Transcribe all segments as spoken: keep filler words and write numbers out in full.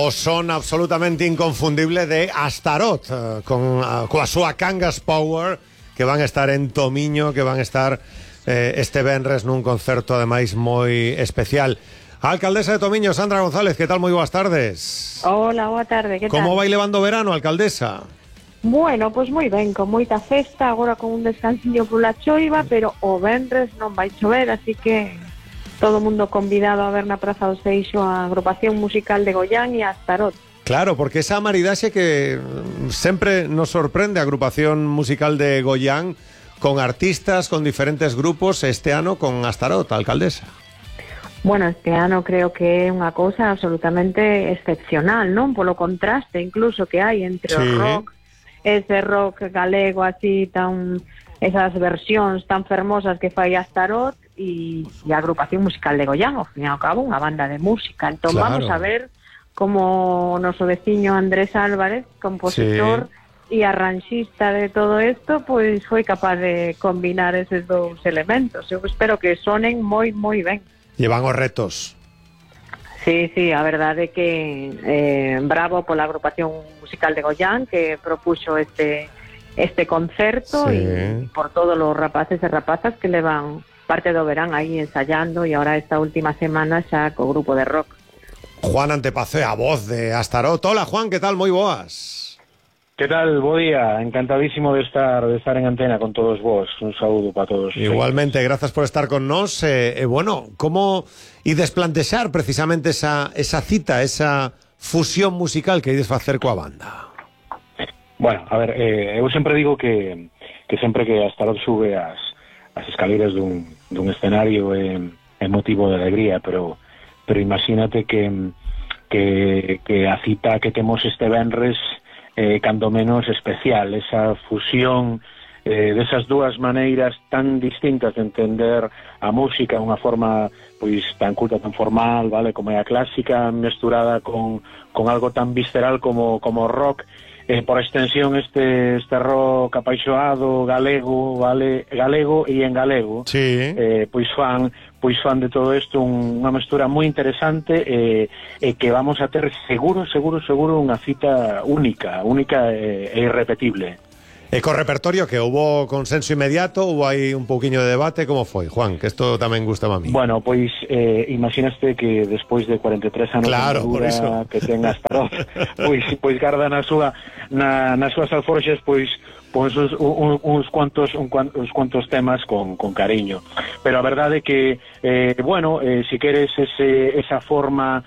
O son absolutamente inconfundible de Astarot, uh, con uh, coa súa Cangas Power, que van a estar en Tomiño, que van a estar eh, este venres nun concerto ademais moi especial. A alcaldesa de Tomiño, Sandra González, que tal? Moi boas tardes. Hola, boa tarde, que tal? Como vai levando o verano, alcaldesa? Bueno, pois moi ben, con moita festa, agora con un descansillo pola choiva, pero o venres non vai chover, así que todo o mundo convidado a ver na Praza do Seixo a agrupación musical de Goián e a Astarot. Claro, porque esa maridaxe que sempre nos sorprende, a agrupación musical de Goián, con artistas, con diferentes grupos, este ano con Astarot, alcaldesa. Bueno, este ano creo que é unha cousa absolutamente excepcional, non? Polo contraste incluso que hai entre sí. o rock, ese rock galego así tan... esas versións tan fermosas que fai Astarot e, e a agrupación musical de Goián, ao fin e ao cabo, unha banda de música. Entón claro. Vamos a ver como o noso veciño Andrés Álvarez, compositor sí. e arranxista de todo isto, pois foi capaz de combinar eses dous elementos. Eu espero que sonen moi, moi ben. Llevan os retos. Sí, sí, a verdade é que eh, bravo pola agrupación musical de Goián que propuxo este... este concerto sí. y por todos los rapaces e rapazas que levan parte do verán aí ensayando e ahora esta última semana xa co grupo de rock. Juan Antepazo, a voz de Astarot. Hola Juan, que tal? Moi boas. Que tal? Bo día, encantadísimo de estar de estar en antena con todos vos. Un saúdo para todos. Igualmente, sí. Gracias por estar con nos. Eh, eh, bueno, como e desplantexar precisamente esa, esa cita, esa fusión musical que ides facer coa banda. Bueno, a ver, eh, eu sempre digo que, que sempre que Astarot sube as, as escaleras dun, dun escenario é, é motivo de alegría, pero pero imagínate que, que, que a cita que temos este venres eh, cando menos especial, esa fusión eh, desas dúas maneiras tan distintas de entender a música, unha forma pois tan culta, tan formal, vale, como é a clásica, mesturada con, con algo tan visceral como, como rock. Eh, por extensión este este rock apaixoado galego, vale, galego e en galego. Sí. Eh, pois fan, pois fan de todo isto un, unha mestura moi interesante e eh, eh, que vamos a ter seguro, seguro, seguro unha cita única, única e eh, irrepetible. E co repertorio que hubo consenso inmediato, hubo aí un pouquiño de debate, como foi, Juan? Que isto tamén gustaba a mí. Bueno, pois eh, imaginaste que despois de cuarenta e tres anos claro, de dura que ten Astarot, pois pois garda na súa na nas súas alforxas pois pois uns, un, uns cuantos un, uns cuantos temas con con cariño. Pero a verdade é que eh, bueno, eh, si queres ese esa forma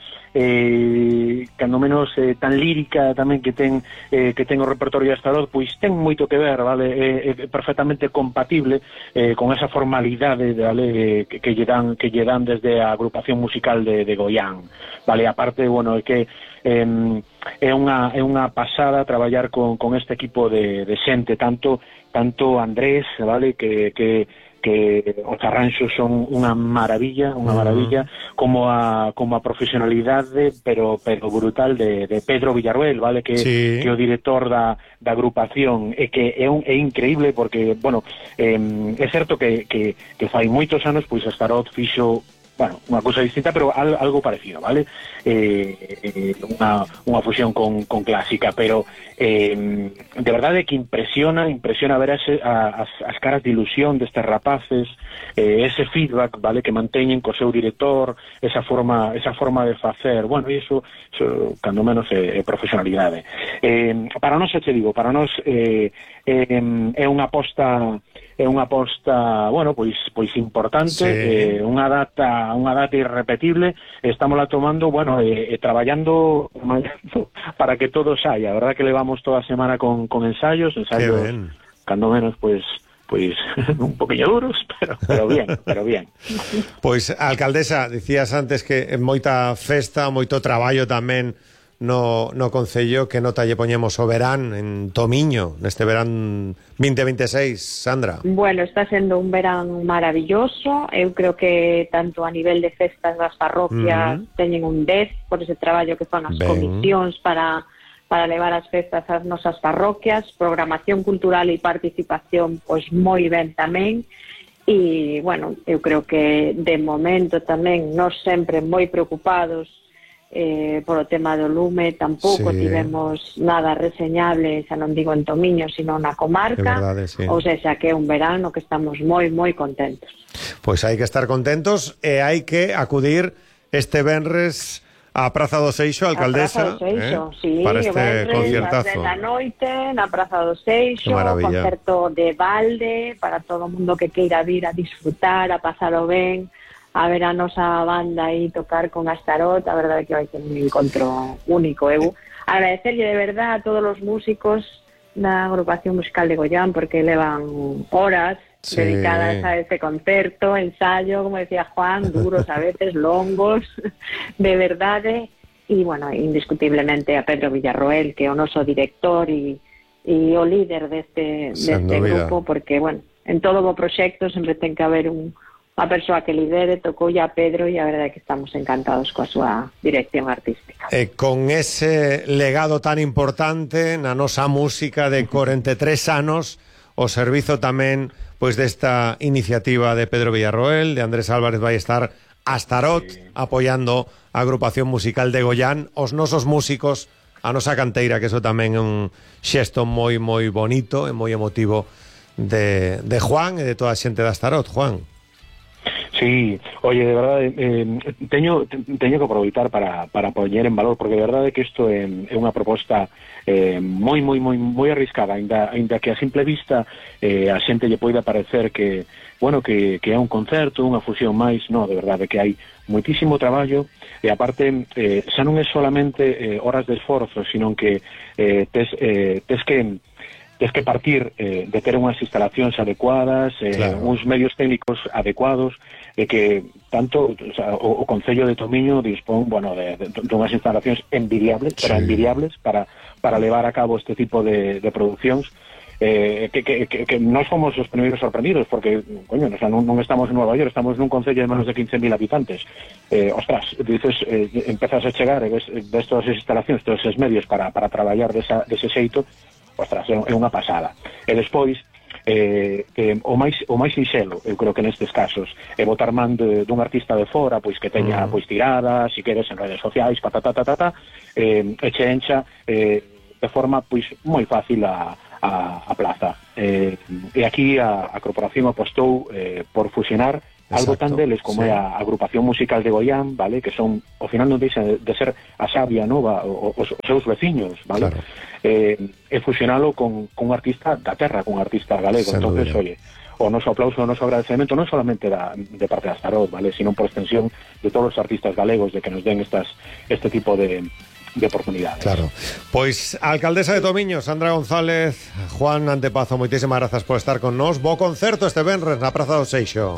eh, cando menos eh, tan lírica tamén que ten eh, que ten o repertorio de Astarot, pois ten moito que ver, vale, é eh, eh, perfectamente compatible eh, con esa formalidade, vale, eh, que, que lle dan que lle dan desde a agrupación musical de, de Goián, vale, aparte, bueno, é que eh, é unha é unha pasada traballar con, con este equipo de, de xente, tanto tanto Andrés, vale, que que que os arranxos son unha maravilla, unha maravilla, como a como a profesionalidade, pero pero brutal de, de Pedro Villarruel, vale, que sí. que o director da da agrupación, e que é un é increíble porque, bueno, eh, é certo que que que fai moitos anos pois Astarot fixo bueno, unha cousa distinta, pero al, algo parecido, vale? Eh, eh, unha, unha fusión con, con clásica, pero eh, de verdade que impresiona, impresiona ver ese, a, as, as caras de ilusión destes rapaces, eh, ese feedback, vale, que manteñen co seu director, esa forma, esa forma de facer, bueno, e iso, iso cando menos é, é profesionalidade. Eh, para nós, te digo, para nós eh, eh, é unha aposta é unha aposta, bueno, pois pois importante, sí. eh, unha data, unha data irrepetible, estamos la tomando, bueno, eh, eh, traballando para que todo saia. A verdad que levamos toda a semana con, con ensayos, ensayos cando menos, pois pois un poquinho duros, pero pero bien, pero bien. Pois, alcaldesa, dicías antes que moita festa, moito traballo tamén no, no Concello. Que nota lle poñemos o verán en Tomiño, neste verán vinte veintiséis, Sandra? Bueno, está sendo un verán maravilloso. Eu creo que tanto a nivel de festas das parroquias uh-huh. teñen un dez por ese traballo que fan as ben. comisións para, para levar as festas ás nosas parroquias, programación cultural e participación pois moi ben tamén. E, bueno, eu creo que de momento tamén nós sempre moi preocupados eh, por o tema do lume tampouco sí. tivemos nada reseñable, xa non digo en Tomiño, sino na comarca, verdade, sí. ou seja, que é un verano que estamos moi, moi contentos. Pois hai que estar contentos e hai que acudir este venres a Praza do Seixo, alcaldesa, a Praza do Seixo, eh, sí, para este venres, conciertazo. a noite, na Praza do Seixo, concerto de balde para todo o mundo que queira vir a disfrutar, a pasalo ben, a ver a nosa banda aí tocar con Astarot. A verdade é que vai ser un encontro único. Eu agradecerlle de verdade a todos os músicos da agrupación musical de Goián, porque levan horas sí. dedicadas a este concerto, ensayo, como decía Juan, duros a veces, longos, de verdade, e, bueno, indiscutiblemente a Pedro Villarroel, que é o noso director e, e o líder deste, deste grupo, porque, bueno, en todo o proxecto sempre ten que haber un, unha persoa que lidere, tocou a Pedro, e a verdade é que estamos encantados coa súa dirección artística. E con ese legado tan importante na nosa música de corenta e tres anos, o servizo tamén pois desta iniciativa de Pedro Villarroel, de Andrés Álvarez vai estar Astarot sí. apoiando a agrupación musical de Goián, os nosos músicos, a nosa canteira, que eso tamén é un xesto moi moi bonito e moi emotivo de, de Juan e de toda a xente de Astarot. Juan. Sí, oye, de verdade, eh, teño, teño que aproveitar para, para poñer en valor, porque de verdade que isto é, é unha proposta eh, moi, moi, moi, moi arriscada, ainda, ainda que a simple vista eh, a xente lle poida parecer que, bueno, que, que é un concerto, unha fusión máis, no, de verdade que hai moitísimo traballo, e aparte eh, xa non é solamente eh, horas de esforzo, sino que eh, tes, eh, tes que tes que partir eh, de ter unhas instalacións adecuadas, eh, claro. uns medios técnicos adecuados, e que tanto o, sea, o, o Concello de Tomiño dispón, bueno, de, de, de unhas instalacións envidiables, sí. pero envidiables para, para levar a cabo este tipo de, de produccións, eh, que, que, que, que nós fomos os primeiros sorprendidos, porque, coño, o sea, non, non estamos en Nueva York, estamos nun concello de menos de quince mil habitantes. Eh, ostras, dices, eh, empezas a chegar e ves, ves todas as instalacións, todos esos medios para, para traballar desa, dese xeito. Ostras, é unha pasada. E despois, eh, eh, o máis o máis sinxelo, eu creo que nestes casos, é botar man de, dun artista de fora, pois que teña mm. pois tiradas, si queres, en redes sociais, patatatata, eh, e che encha eh, de forma pois moi fácil a, a, a plaza. Eh, e aquí a, a corporación apostou eh, por fusionar algo tan deles como sí. é a agrupación musical de Goián, vale, que son, ao final non deixa de ser a Xavia Nova, os, os seus veciños, vale, claro. eh, e fusionalo con, con un artista da terra, con un artista galego. Sen entonces, duda. Oye, o noso aplauso, o noso agradecemento non solamente da, de parte de Astarot, vale, sino por extensión de todos os artistas galegos de que nos den estas este tipo de de oportunidades. Claro. Pois a alcaldesa de Tomiño, Sandra González, Juan Antepazo, moitísimas grazas por estar con nós. Bo concerto este venres na Praza do Seixo.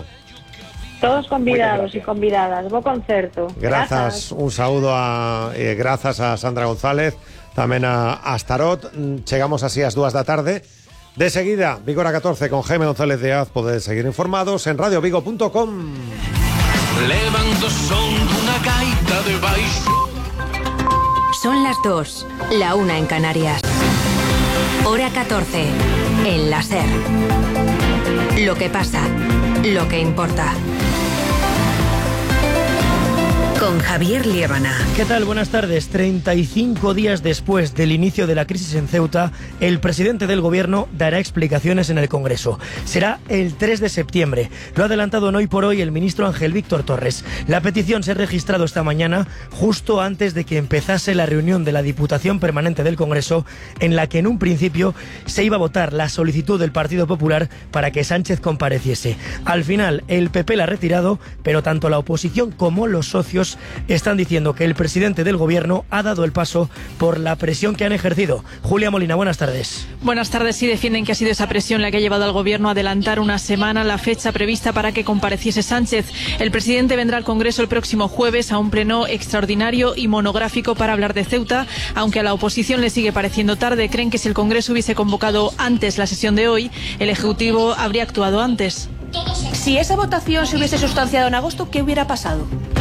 Todos convidados y convidadas. Bo concerto. Grazas, un saúdo a eh, grazas a Sandra González, tamén a Astarot. Chegamos así ás dúas da tarde. De seguida, Vigo a catorce con Jaime González de Az. Podedes seguir informados en radio vigo punto com. Levanto son dunha gaita de baixo. Son las dos, la una en Canarias. Hora catorce, en la SER. Lo que pasa, lo que importa. Con Javier Liébana. ¿Qué tal? Buenas tardes. treinta y cinco días después del inicio de la crisis en Ceuta, el presidente del gobierno dará explicaciones en el Congreso. Será el tres de septiembre. Lo ha adelantado en Hoy por Hoy el ministro Ángel Víctor Torres. La petición se ha registrado esta mañana, justo antes de que empezase la reunión de la Diputación Permanente del Congreso, en la que en un principio se iba a votar la solicitud del Partido Popular para que Sánchez compareciese. Al final, el P P la ha retirado, pero tanto la oposición como los socios están diciendo que el presidente del gobierno ha dado el paso por la presión que han ejercido. Julia Molina, buenas tardes. Buenas tardes. Sí, defienden que ha sido esa presión la que ha llevado al gobierno a adelantar una semana la fecha prevista para que compareciese Sánchez. El presidente vendrá al Congreso el próximo jueves a un pleno extraordinario y monográfico para hablar de Ceuta, aunque a la oposición le sigue pareciendo tarde. Creen que si el Congreso hubiese convocado antes la sesión de hoy, el Ejecutivo habría actuado antes. Si esa votación se hubiese sustanciado en agosto, ¿qué hubiera pasado?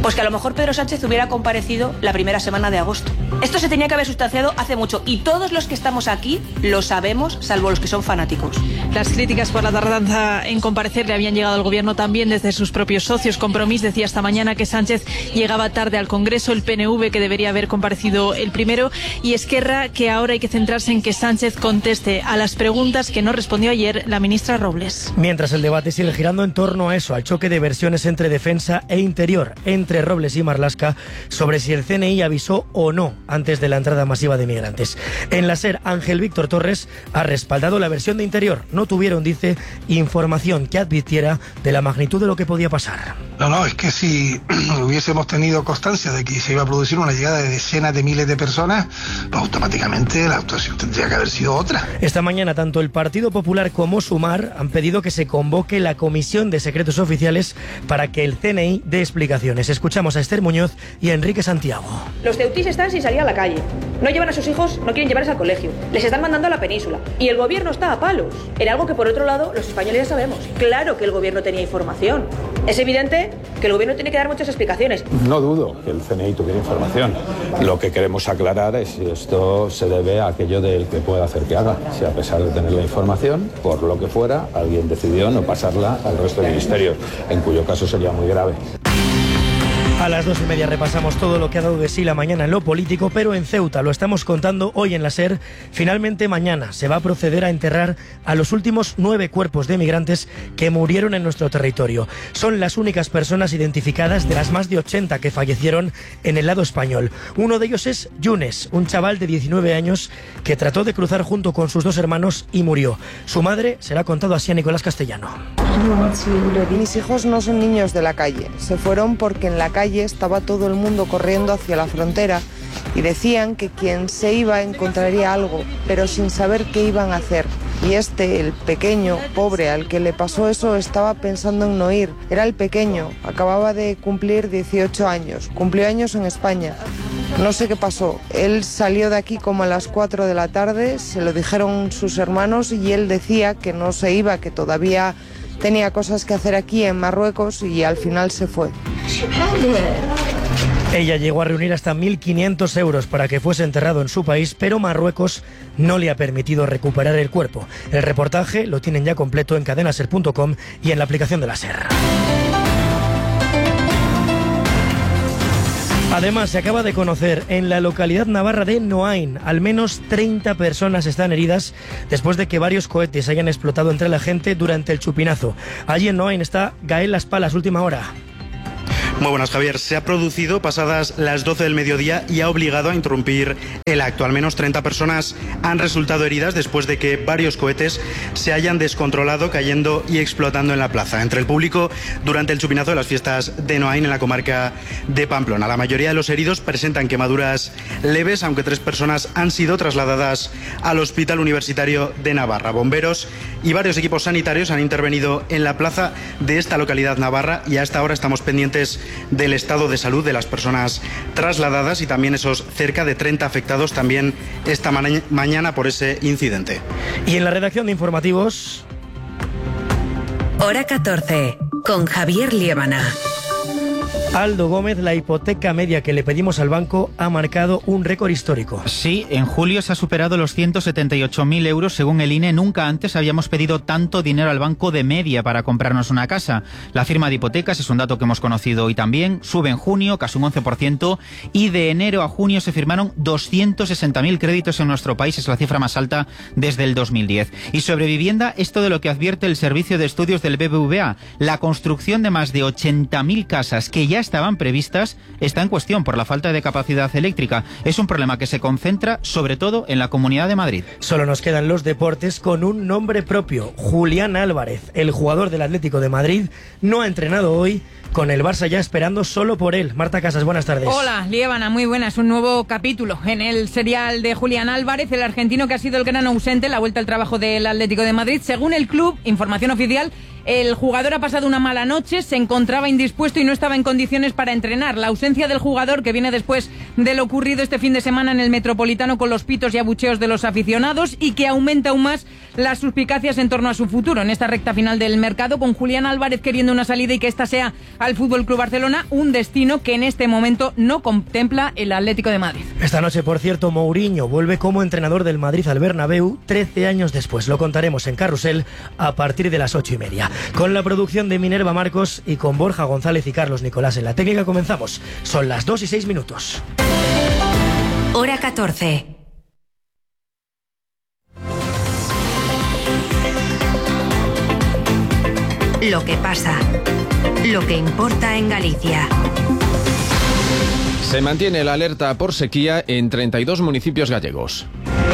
Pues que a lo mejor Pedro Sánchez hubiera comparecido la primera semana de agosto. Esto se tenía que haber sustanciado hace mucho y todos los que estamos aquí lo sabemos, salvo los que son fanáticos. Las críticas por la tardanza en comparecer le habían llegado al gobierno también desde sus propios socios. Compromís decía esta mañana que Sánchez llegaba tarde al Congreso, el P N V que debería haber comparecido el primero y Esquerra que ahora hay que centrarse en que Sánchez conteste a las preguntas que no respondió ayer la ministra Robles. Mientras el debate sigue girando en torno a eso, al choque de versiones entre defensa e interior, entre Robles y Marlaska, sobre si el C N I avisó o no antes de la entrada masiva de migrantes. En la SER, Ángel Víctor Torres ha respaldado la versión de interior. No tuvieron, dice, información que advirtiera de la magnitud de lo que podía pasar. No, no, es que si hubiésemos tenido constancia de que se iba a producir una llegada de decenas de miles de personas, pues automáticamente la actuación tendría que haber sido otra. Esta mañana tanto el Partido Popular como Sumar han pedido que se convoque la Comisión de Secretos Oficiales para que el C N I dé explicaciones. Escuchamos a Esther Muñoz y a Enrique Santiago. Los ceutís están sin salir a la calle. No llevan a sus hijos, no quieren llevarles al colegio. Les están mandando a la península. Y el gobierno está a palos. En algo que por otro lado los españoles ya sabemos. Claro que el gobierno tenía información. Es evidente que el gobierno tiene que dar muchas explicaciones. No dudo que el C N I tuviera información. Lo que queremos aclarar es si esto se debe a aquello del que pueda hacer que haga. Si a pesar de tener la información, por lo que fuera, alguien decidió no pasarla al resto de ministerios, en cuyo caso sería muy grave. A las dos y media repasamos todo lo que ha dado de sí la mañana en lo político, pero en Ceuta, lo estamos contando hoy en la SER, finalmente mañana se va a proceder a enterrar a los últimos nueve cuerpos de migrantes que murieron en nuestro territorio. Son las únicas personas identificadas de las más de ochenta que fallecieron en el lado español. Uno de ellos es Yunes, un chaval de diecinueve años que trató de cruzar junto con sus dos hermanos y murió. Su madre se la ha contado así a Nicolás Castellano. Mis hijos no son niños de la calle, se fueron porque en la calle estaba todo el mundo corriendo hacia la frontera y decían que quien se iba encontraría algo, pero sin saber qué iban a hacer. Y este, el pequeño, pobre, al que le pasó eso, estaba pensando en no ir. Era el pequeño, acababa de cumplir dieciocho años, cumplió años en España. No sé qué pasó, él salió de aquí como a las cuatro de la tarde, se lo dijeron sus hermanos y él decía que no se iba, que todavía tenía cosas que hacer aquí en Marruecos y al final se fue. Ella llegó a reunir hasta mil quinientos euros para que fuese enterrado en su país, pero Marruecos no le ha permitido recuperar el cuerpo. El reportaje lo tienen ya completo en cadenaser punto com y en la aplicación de la SER. Además, se acaba de conocer en la localidad navarra de Noain, al menos treinta personas están heridas después de que varios cohetes hayan explotado entre la gente durante el chupinazo. Allí en Noain está Gael Las Palas, última hora. Muy buenas, Javier. Se ha producido pasadas las doce del mediodía y ha obligado a interrumpir el acto. Al menos treinta personas han resultado heridas después de que varios cohetes se hayan descontrolado, cayendo y explotando en la plaza, entre el público durante el chupinazo de las fiestas de Noain en la comarca de Pamplona. La mayoría de los heridos presentan quemaduras leves, aunque tres personas han sido trasladadas al Hospital Universitario de Navarra. Bomberos y varios equipos sanitarios han intervenido en la plaza de esta localidad navarra y hasta ahora estamos pendientes del estado de salud de las personas trasladadas y también esos cerca de treinta afectados también esta ma- mañana por ese incidente. Y en la redacción de informativos... Hora catorce, con Javier Liébana. Aldo Gómez, la hipoteca media que le pedimos al banco ha marcado un récord histórico. Sí, en julio se ha superado los ciento setenta y ocho mil euros según el I N E. Nunca antes habíamos pedido tanto dinero al banco de media para comprarnos una casa. La firma de hipotecas es un dato que hemos conocido hoy también. Sube en junio casi un once por ciento y de enero a junio se firmaron doscientos sesenta mil créditos en nuestro país. Es la cifra más alta desde el dos mil diez. Y sobre vivienda, esto de lo que advierte el Servicio de Estudios del B B V A. La construcción de más de ochenta mil casas que ya estaban previstas está en cuestión por la falta de capacidad eléctrica. Es un problema que se concentra sobre todo en la Comunidad de Madrid. Solo nos quedan los deportes con un nombre propio. Julián Álvarez, el jugador del Atlético de Madrid, no ha entrenado hoy, con el Barça ya esperando solo por él. Marta Casas, buenas tardes. Hola, Liébana, muy buenas. Un nuevo capítulo en el serial de Julián Álvarez, el argentino que ha sido el gran ausente en la vuelta al trabajo del Atlético de Madrid. Según el club, información oficial, El jugador ha pasado una mala noche, se encontraba indispuesto y no estaba en condiciones para entrenar. La ausencia del jugador, que viene después de lo ocurrido este fin de semana en el Metropolitano con los pitos y abucheos de los aficionados, y que aumenta aún más las suspicacias en torno a su futuro en esta recta final del mercado, con Julián Álvarez queriendo una salida y que esta sea al F C Barcelona, un destino que en este momento no contempla el Atlético de Madrid. Esta noche, por cierto, Mourinho vuelve como entrenador del Madrid al Bernabéu trece años después. Lo contaremos en Carrusel a partir de las ocho y media. Con la producción de Minerva Marcos y con Borja González y Carlos Nicolás en la técnica comenzamos. Son las dos y seis minutos. Hora catorce. Lo que pasa, lo que importa en Galicia. Se mantiene la alerta por sequía en treinta y dos municipios gallegos.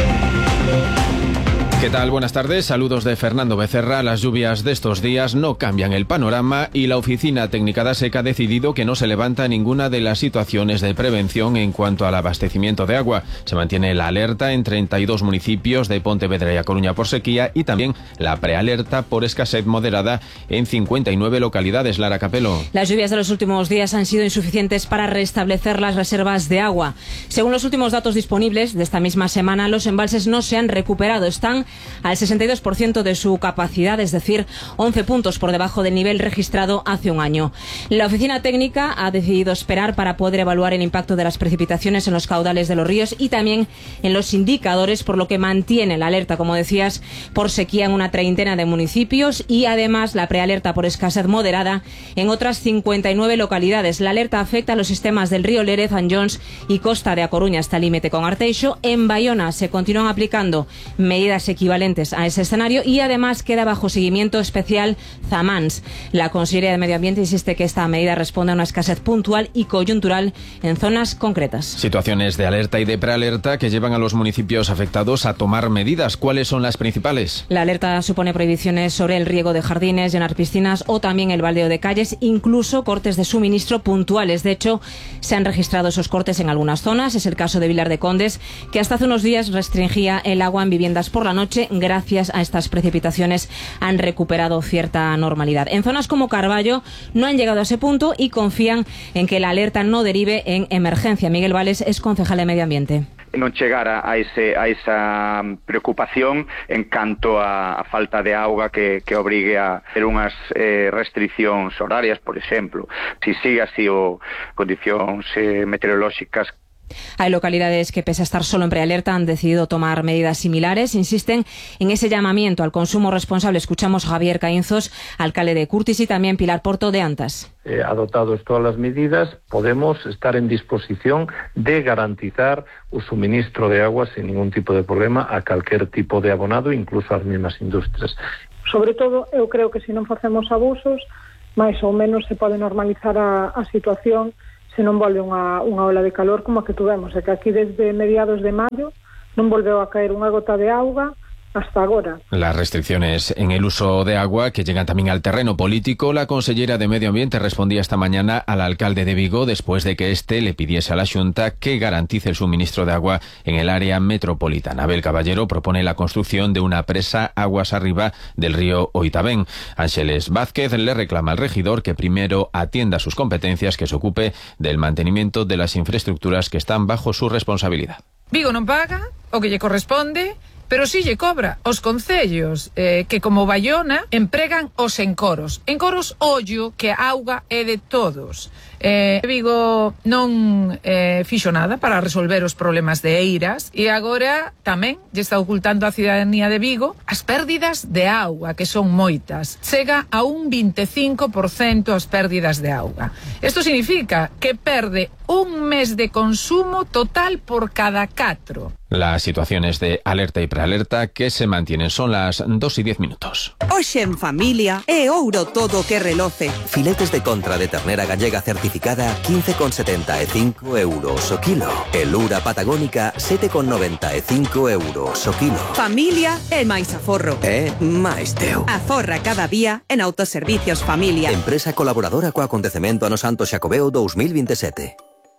¿Qué tal? Buenas tardes. Saludos de Fernando Becerra. Las lluvias de estos días no cambian el panorama y la Oficina Técnica da Seca ha decidido que no se levanta ninguna de las situaciones de prevención en cuanto al abastecimiento de agua. Se mantiene la alerta en treinta y dos municipios de Pontevedra y A Coruña por sequía y también la prealerta por escasez moderada en cincuenta y nueve localidades. Lara Capelo. Las lluvias de los últimos días han sido insuficientes para restablecer las reservas de agua. Según los últimos datos disponibles de esta misma semana, los embalses no se han recuperado. Están al sesenta y dos por ciento de su capacidad, es decir, once puntos por debajo del nivel registrado hace un año. La oficina técnica ha decidido esperar para poder evaluar el impacto de las precipitaciones en los caudales de los ríos y también en los indicadores, por lo que mantiene la alerta, como decías, por sequía en una treintena de municipios y además la prealerta por escasez moderada en otras cincuenta y nueve localidades. La alerta afecta a los sistemas del río Lérez, Anllóns y Costa de A Coruña hasta el límite con Arteixo. En Baiona se continúan aplicando medidas equivalentes a ese escenario y además queda bajo seguimiento especial Zamans. La Consellería de Medio Ambiente insiste que esta medida responde a una escasez puntual y coyuntural en zonas concretas. Situaciones de alerta y de prealerta que llevan a los municipios afectados a tomar medidas. ¿Cuáles son las principales? La alerta supone prohibiciones sobre el riego de jardines, llenar piscinas o también el baldeo de calles, incluso cortes de suministro puntuales. De hecho, se han registrado esos cortes en algunas zonas. Es el caso de Vilar de Condes, que hasta hace unos días restringía el agua en viviendas por la noche. Gracias a estas precipitaciones han recuperado cierta normalidad. En zonas como Carballo no han llegado a ese punto y confían en que la alerta no derive en emergencia. Miguel Vales es concejal de Medio Ambiente. Non chegar a, a, ese, a esa preocupación en canto a, a falta de auga que, que obrigue a ter unhas eh, restriccións horarias, por exemplo. Si sigue así o condicións eh, meteorolóxicas. Hay localidades que, pese a estar solo en prealerta, han decidido tomar medidas similares. Insisten en ese llamamiento al consumo responsable. Escuchamos a Javier Caínzos, alcalde de Curtis, y también Pilar Porto de Antas. Eh, adoptados todas las medidas, podemos estar en disposición de garantizar o suministro de agua sin ningún tipo de problema a calquer tipo de abonado, incluso ás mesmas industrias. Sobre todo, eu creo que se non facemos abusos, máis ou menos se pode normalizar a, a situación se non volve unha, unha ola de calor como a que tuvemos. É que aquí desde mediados de maio non volveu a caer unha gota de auga hasta agora. Las restricciones en el uso de agua que llegan también al terreno político. La consellera de Medio Ambiente respondía esta mañana al alcalde de Vigo después de que éste le pidiese a la Xunta que garantice el suministro de agua en el área metropolitana. Abel Caballero propone la construcción de una presa aguas arriba del río Oitabén. Ángeles Vázquez le reclama al regidor que primero atienda sus competencias, que se ocupe del mantenimiento de las infraestructuras que están bajo su responsabilidad. Vigo non paga o que lle corresponde, pero si lle cobra os concellos eh, que, como Baiona, empregan os encoros. Encoros, ollo, que a auga é de todos. Eh, Vigo non eh, fixo nada para resolver os problemas de Eiras e agora tamén lle está ocultando a cidadanía de Vigo as pérdidas de auga, que son moitas. Chega a un veinticinco por cento as pérdidas de auga. Isto significa que perde un mes de consumo total por cada catro. Las situaciones de alerta y prealerta que se mantienen. Son las dos y diez minutos. Hoxe en familia é ouro todo que reloce. Filetes de contra de ternera gallega certificada quince con setenta e cinco euros o kilo. E lura patagónica sete con noventa e cinco euros o kilo. Familia é máis aforro. É máis teu. Aforra cada día en Autoservicios Familia. Empresa colaboradora co acontecemento ano Santo Xacobeo dos mil veintisiete.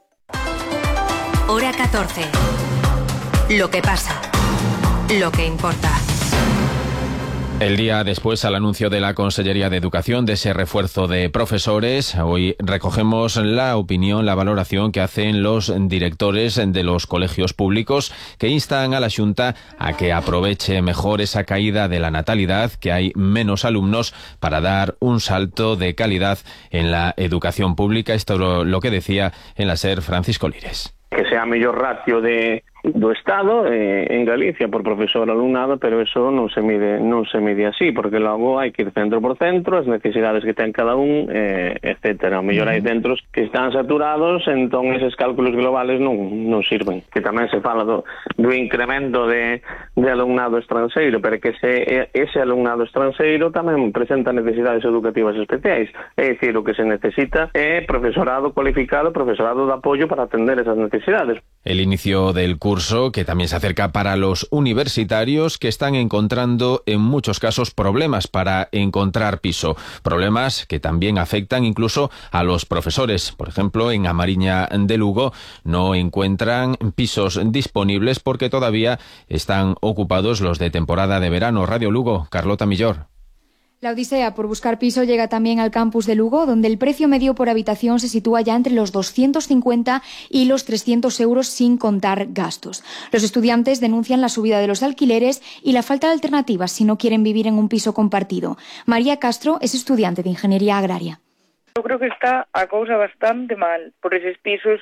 Hora catorce. Lo que pasa, lo que importa. El día después al anuncio de la Consellería de Educación de ese refuerzo de profesores, hoy recogemos la opinión, la valoración que hacen los directores de los colegios públicos que instan a la Xunta a que aproveche mejor esa caída de la natalidad, que hay menos alumnos, para dar un salto de calidad en la educación pública. Esto es lo, lo que decía en la SER Francisco Lires. Que sea mellor ratio de do Estado eh, en Galicia por profesor alumnado, pero eso non se mide non se mide así, porque logo hai que ir centro por centro, as necesidades que ten cada un, eh, etcétera. O mellor hai centros que están saturados, entón eses cálculos globales non, non sirven. Que tamén se fala do, do incremento de, de alumnado estranxeiro, pero que ese, ese alumnado estranxeiro tamén presenta necesidades educativas especiais. É dicir, o que se necesita é profesorado cualificado, profesorado de apoio para atender esas necesidades. El inicio del curso, que también se acerca para los universitarios, que están encontrando en muchos casos problemas para encontrar piso. Problemas que también afectan incluso a los profesores. Por ejemplo, en Amariña de Lugo no encuentran pisos disponibles porque todavía están ocupados los de temporada de verano. Radio Lugo, Carlota Millor. La odisea por buscar piso llega también al campus de Lugo, donde el precio medio por habitación se sitúa ya entre los doscientos cincuenta y los trescientos euros sin contar gastos. Los estudiantes denuncian la subida de los alquileres y la falta de alternativas si no quieren vivir en un piso compartido. María Castro es estudiante de Ingeniería Agraria. Yo creo que está a cousa bastante mal. Por esos pisos,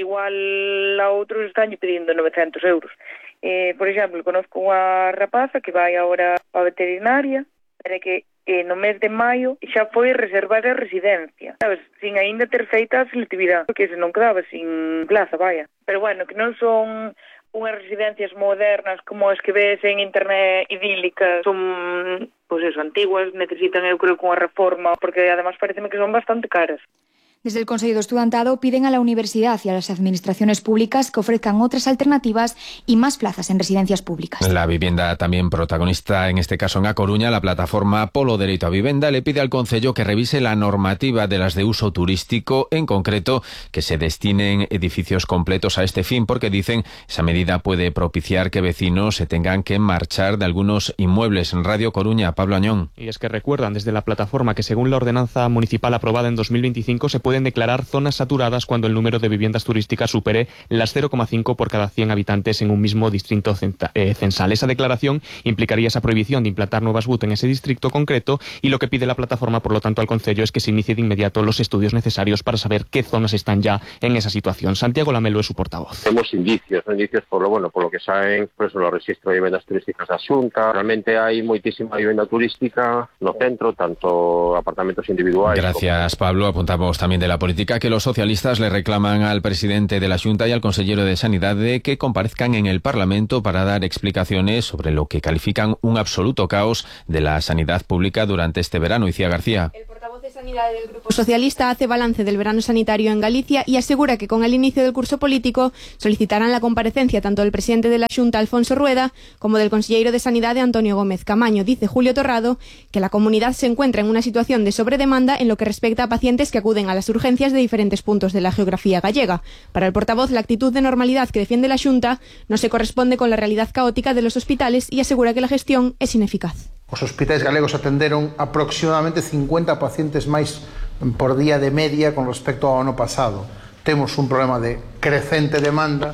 igual a outros están pidiendo novecientos euros. Eh, por exemplo, conozco unha rapaza que vai agora á veterinaria, para que eh, no mes de maio xa foi reservar a residencia, sabes, sin aínda ter feita a selectividade, porque se non quedaba sin plaza, vaya. Pero bueno, que non son unhas residencias modernas como as que ves en internet idílicas, son, pois eso, antiguas, necesitan eu creo que unha reforma, porque además pareceme que son bastante caras. Desde el Consejo Estudiantado piden a la universidad y a las administraciones públicas que ofrezcan otras alternativas y más plazas en residencias públicas. La vivienda también protagonista, en este caso en A Coruña, la plataforma Polo Dereito a Vivenda le pide al Concello que revise la normativa de las de uso turístico, en concreto que se destinen edificios completos a este fin, porque dicen esa medida puede propiciar que vecinos se tengan que marchar de algunos inmuebles. En Radio Coruña, Pablo Añón. Y es que recuerdan desde la plataforma que según la ordenanza municipal aprobada en dos mil veinticinco se puede pueden declarar zonas saturadas cuando el número de viviendas turísticas supere las cero coma cinco por cada cien habitantes en un mismo distrito censal. Esa declaración implicaría esa prohibición de implantar nuevas B U T en ese distrito concreto, y lo que pide la plataforma, por lo tanto, al Concello es que se inicie de inmediato los estudios necesarios para saber qué zonas están ya en esa situación. Santiago Lamelo es su portavoz. Tenemos indicios, ¿no? indicios por lo bueno, por lo que saben, por eso los registros de viviendas turísticas da Xunta. Realmente hay moitísima vivenda turística no centro, tanto apartamentos individuales. Gracias, como... Pablo. Apuntamos también de la política que los socialistas le reclaman al presidente de la Xunta y al consejero de Sanidad de que comparezcan en el Parlamento para dar explicaciones sobre lo que califican un absoluto caos de la sanidad pública durante este verano. Icía García. El portavoz de Sanidad del Grupo Socialista hace balance del verano sanitario en Galicia y asegura que con el inicio del curso político solicitarán la comparecencia tanto del presidente de la Xunta, Alfonso Rueda, como del consejero de Sanidad, Antonio Gómez Camaño. Dice Julio Torrado que la comunidad se encuentra en una situación de sobredemanda en lo que respecta a pacientes que acuden a las urgencias de diferentes puntos de la geografía gallega. Para el portavoz, la actitud de normalidad que defiende la Xunta no se corresponde con la realidad caótica de los hospitales y asegura que la gestión es ineficaz. Os hospitais galegos atenderon aproximadamente cincuenta pacientes máis por día de media con respecto ao ano pasado. Temos un problema de crecente demanda.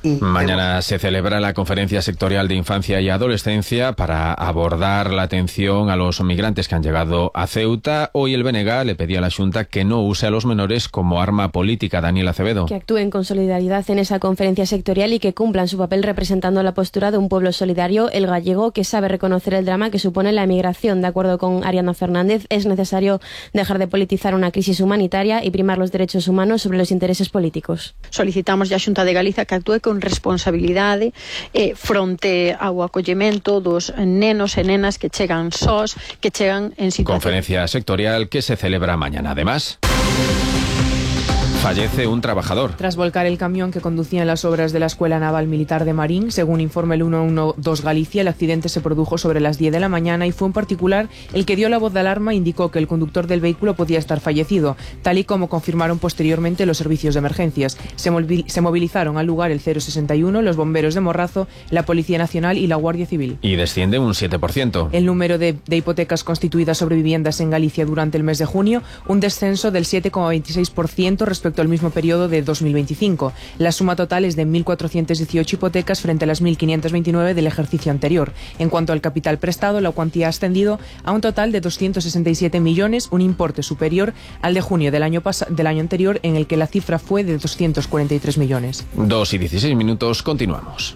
Mañana se celebra la conferencia sectorial de infancia y adolescencia para abordar la atención a los migrantes que han llegado a Ceuta. Hoy el B N G le pedía a la Xunta que no use a los menores como arma política. Daniel Acevedo. Que actúen con solidaridad en esa conferencia sectorial y que cumplan su papel representando la postura de un pueblo solidario, el gallego, que sabe reconocer el drama que supone la emigración. De acuerdo con Ariana Fernández, es necesario dejar de politizar una crisis humanitaria y primar los derechos humanos sobre los intereses políticos. Solicitamos a Xunta de Galicia que actúe con responsabilidade eh, fronte ao acollemento dos nenos e nenas que chegan sós, que chegan en situación. Conferencia sectorial que se celebra mañana. Además, Fallece un trabajador. Tras volcar el camión que conducía en las obras de la Escuela Naval Militar de Marín, según informa el ciento doce Galicia, el accidente se produjo sobre las diez de la mañana y fue un particular el que dio la voz de alarma e indicó que el conductor del vehículo podía estar fallecido, tal y como confirmaron posteriormente los servicios de emergencias. Se, se movilizaron al lugar el cero sesenta y uno, los bomberos de Morrazo, la Policía Nacional y la Guardia Civil. Y desciende un siete por ciento. El número de, de hipotecas constituidas sobre viviendas en Galicia durante el mes de junio, un descenso del siete coma veintiséis por ciento respecto al mismo periodo de dos mil veinticinco. La suma total es de mil cuatrocientas dieciocho hipotecas frente a las mil quinientas veintinueve del ejercicio anterior. En cuanto al capital prestado, la cuantía ha ascendido a un total de doscientos sesenta y siete millones, un importe superior al de junio del año, del año anterior, en el que la cifra fue de doscientos cuarenta y tres millones. dos y dieciséis minutos, continuamos.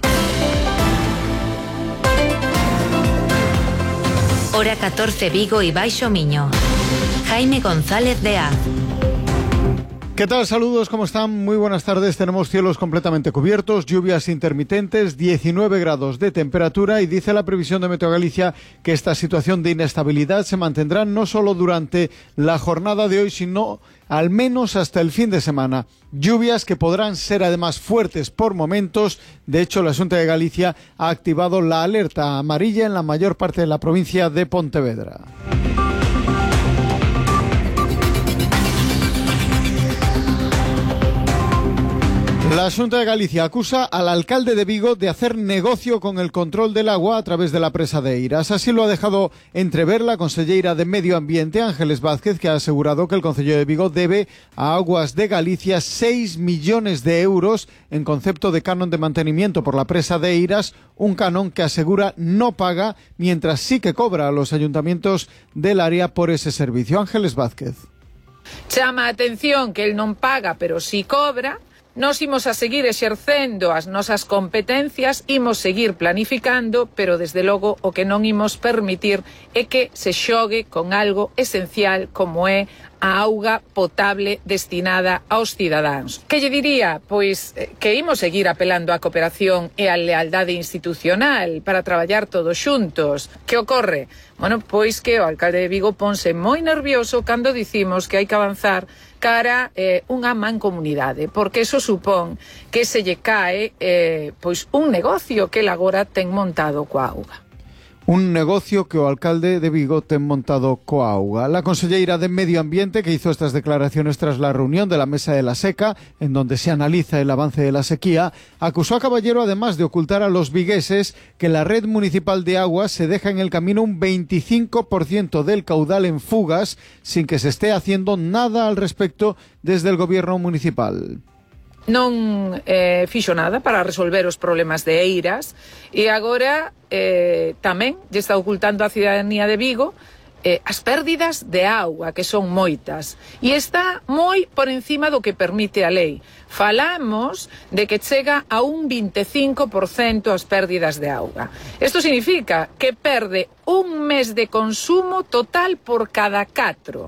Hora catorce, Vigo y Baixo Miño. Jaime González de Az. ¿Qué tal? Saludos, ¿cómo están? Muy buenas tardes. Tenemos cielos completamente cubiertos, lluvias intermitentes, diecinueve grados de temperatura y dice la previsión de Meteo Galicia que esta situación de inestabilidad se mantendrá no solo durante la jornada de hoy, sino al menos hasta el fin de semana. Lluvias que podrán ser además fuertes por momentos. De hecho, la Xunta de Galicia ha activado la alerta amarilla en la mayor parte de la provincia de Pontevedra. La Xunta de Galicia acusa al alcalde de Vigo de hacer negocio con el control del agua a través de la presa de Eiras. Así lo ha dejado entrever la conselleira de Medio Ambiente, Ángeles Vázquez, que ha asegurado que el Concello de Vigo debe a Aguas de Galicia seis millones de euros en concepto de canon de mantenimiento por la presa de Eiras, un canon que asegura no paga, mientras sí que cobra a los ayuntamientos del área por ese servicio. Ángeles Vázquez. Chama a atención que él non paga, pero sí cobra. Nos imos a seguir exercendo as nosas competencias, imos seguir planificando, pero desde logo o que non imos permitir é que se xogue con algo esencial como é a auga potable destinada aos cidadáns. Que lle diría? Pois que imos seguir apelando á cooperación e á lealdade institucional para traballar todos xuntos. Que ocorre? Bueno, pois que o alcalde de Vigo ponse moi nervioso cando dicimos que hai que avanzar cara eh, unha mancomunidade, porque eso supón que se lle cae eh, pois un negocio que el agora ten montado coa auga. Un negocio que o alcalde de Vigo ten montado coa auga. La conselleira de Medio Ambiente, que hizo estas declaraciones tras la reunión de la Mesa de la Seca, en donde se analiza el avance de la sequía, acusó a Caballero, además de ocultar a los vigueses, que la red municipal de aguas se deja en el camino un veinticinco por ciento del caudal en fugas, sin que se esté haciendo nada al respecto desde el gobierno municipal. Non eh, fixo nada para resolver os problemas de Eiras e agora eh, tamén lle está ocultando a cidadanía de Vigo eh, as pérdidas de auga, que son moitas, e está moi por encima do que permite a lei. Falamos de que chega a un veinticinco por ciento as pérdidas de auga. Isto significa que perde un mes de consumo total por cada catro.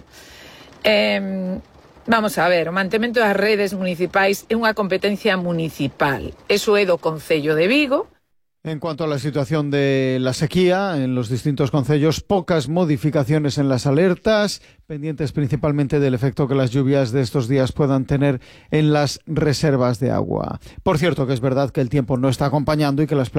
Eh, Vamos a ver, o mantemento das redes municipais é unha competencia municipal. Eso é do Concello de Vigo. En cuanto a la situación de la sequía en los distintos concellos, pocas modificaciones en las alertas, pendientes principalmente del efecto que las lluvias de estos días puedan tener en las reservas de agua. Por cierto, que es verdad que el tiempo no está acompañando y que las